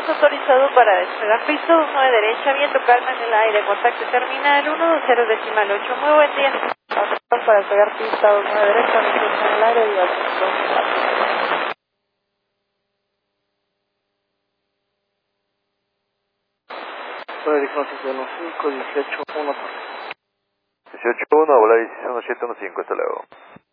Tenemos autorizado para despegar piso 9 derecha, viento calma en el aire, contacto terminal 120.8. Muy buen día. Para despegar pista 9 derecha, viento en el aire y Dirección 5, 18, 1. 18-1, volar 1715, hasta luego.